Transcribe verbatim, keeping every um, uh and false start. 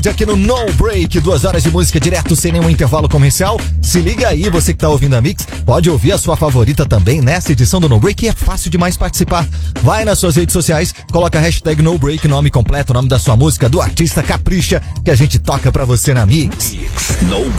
tarde aqui no No Break, duas horas de música direto sem nenhum intervalo comercial. Se liga aí, você que tá ouvindo a Mix, pode ouvir a sua favorita também nessa edição do No Break e é fácil demais participar. Vai nas suas redes sociais, coloca a hashtag No Break, nome completo, nome da sua música, do artista, capricha, que a gente toca pra você na Mix. No